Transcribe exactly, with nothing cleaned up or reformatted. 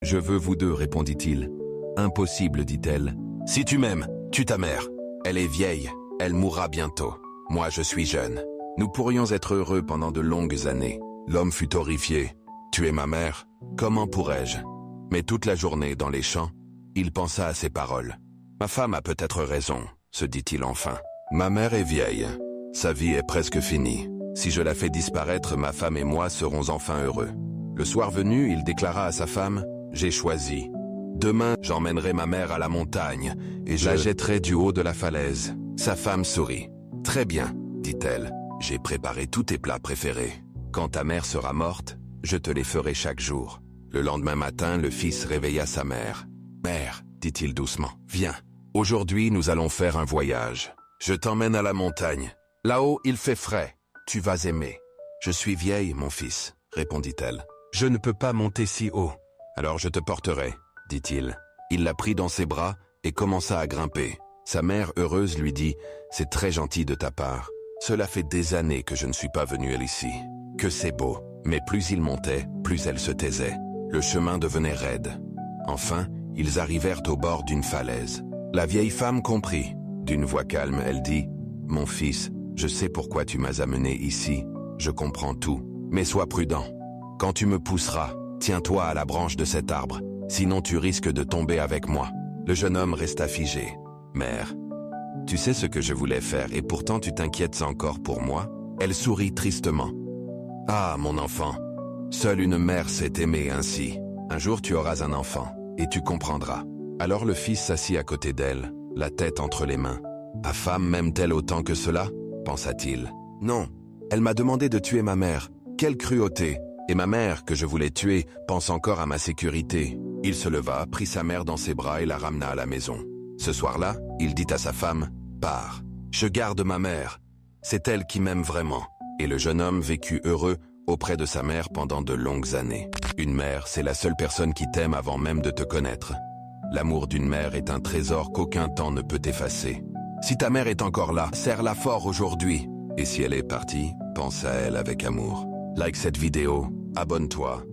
Je veux vous deux, répondit-il. Impossible, dit-elle. Si tu m'aimes, tue ta mère. Elle est vieille, elle mourra bientôt. Moi, je suis jeune. Nous pourrions être heureux pendant de longues années. L'homme fut horrifié. Tuer ma mère? Comment pourrais-je? Mais toute la journée, dans les champs, il pensa à ces paroles. Ma femme a peut-être raison, se dit-il enfin. Ma mère est vieille. Sa vie est presque finie. Si je la fais disparaître, ma femme et moi serons enfin heureux. Le soir venu, il déclara à sa femme, « J'ai choisi. Demain, j'emmènerai ma mère à la montagne et je la jetterai du haut de la falaise. » Sa femme sourit. « Très bien, dit-elle. J'ai préparé tous tes plats préférés. Quand ta mère sera morte, je te les ferai chaque jour. » Le lendemain matin, le fils réveilla sa mère. « Mère, dit-il doucement, viens. Aujourd'hui, nous allons faire un voyage. Je t'emmène à la montagne. Là-haut, il fait frais. Tu vas aimer. »« Je suis vieille, mon fils, répondit-elle. Je ne peux pas monter si haut. Alors je te porterai, dit-il. Il la prit dans ses bras et commença à grimper. Sa mère, heureuse, lui dit, « C'est très gentil de ta part. Cela fait des années que je ne suis pas venu ici. Que c'est beau. » Mais plus il montait, plus elle se taisait. Le chemin devenait raide. Enfin, ils arrivèrent au bord d'une falaise. La vieille femme comprit. D'une voix calme, elle dit, « Mon fils, je sais pourquoi tu m'as amené ici. Je comprends tout. Mais sois prudent. Quand tu me pousseras, tiens-toi à la branche de cet arbre. Sinon tu risques de tomber avec moi. » Le jeune homme resta figé. « Mère, tu sais ce que je voulais faire et pourtant tu t'inquiètes encore pour moi ?» Elle sourit tristement. « Ah, mon enfant, seule une mère sait aimer ainsi. Un jour tu auras un enfant, et tu comprendras. » Alors le fils s'assit à côté d'elle, la tête entre les mains. « Ta femme m'aime-t-elle autant que cela ?» pensa-t-il. « Non, elle m'a demandé de tuer ma mère. Quelle cruauté! Et ma mère, que je voulais tuer, pense encore à ma sécurité. » Il se leva, prit sa mère dans ses bras et la ramena à la maison. Ce soir-là, il dit à sa femme, « Pars, je garde ma mère. C'est elle qui m'aime vraiment. » Et le jeune homme vécut heureux auprès de sa mère pendant de longues années. Une mère, c'est la seule personne qui t'aime avant même de te connaître. L'amour d'une mère est un trésor qu'aucun temps ne peut effacer. Si ta mère est encore là, serre-la fort aujourd'hui. Et si elle est partie, pense à elle avec amour. Like cette vidéo, abonne-toi